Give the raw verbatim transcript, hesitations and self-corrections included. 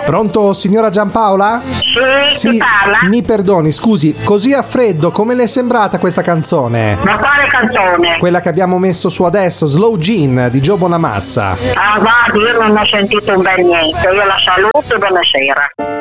Pronto, signora Giampaola? Sì, chi parla? Mi perdoni, scusi, così a freddo, come le è sembrata questa canzone? Ma quale canzone? Quella che abbiamo messo su adesso, Slow Gin di Gio Bonamassa. Ah, guardi, io non ho sentito un bel niente. Io la saluto e buonasera.